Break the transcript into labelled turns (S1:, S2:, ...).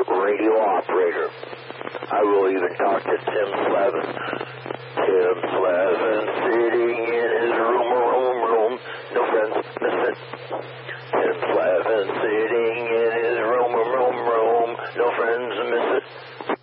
S1: radio operator. I will even talk to Tim Slevin. Tim Slevin sitting